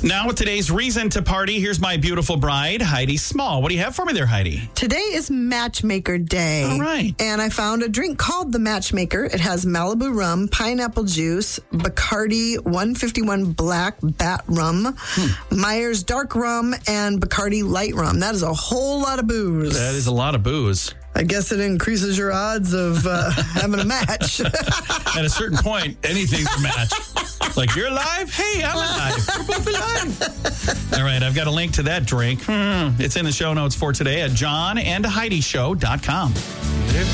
Now with today's reason to party, here's my beautiful bride, Heidi Small. What do you have for me there, Heidi? Today is Matchmaker Day. All right. And I found a drink called the Matchmaker. It has Malibu rum, pineapple juice, Bacardi 151 Black Bat Rum, Myers Dark Rum, and Bacardi Light Rum. That is a whole lot of booze. That is a lot of booze. I guess it increases your odds of having a match. At a certain point, anything's a match. Like, you're alive? Hey, I'm alive. We're both alive. All right, I've got a link to that drink. It's in the show notes for today at johnandheidishow.com.